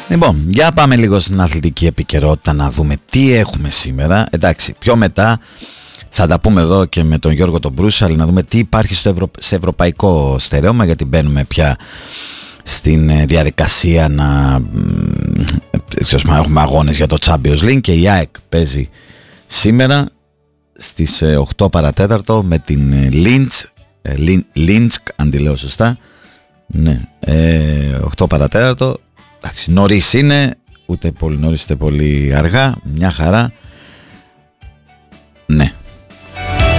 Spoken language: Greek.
Λοιπόν, για πάμε λίγο στην αθλητική επικαιρότητα να δούμε τι έχουμε σήμερα. Εντάξει, πιο μετά θα τα πούμε εδώ και με τον Γιώργο τον Μπρούσαλη να δούμε τι υπάρχει σε ευρωπαϊκό στερέωμα, γιατί μπαίνουμε πια στην διαδικασία να έχουμε αγώνες για το Champions League και η ΑΕΚ παίζει σήμερα στις 8 παρατέταρτο με την Λίντσκ, αν τη λέω σωστά. Ναι, 8 παρατέταρτο. Εντάξει, νωρίς είναι, ούτε πολύ νωρίς ούτε πολύ αργά, μια χαρά.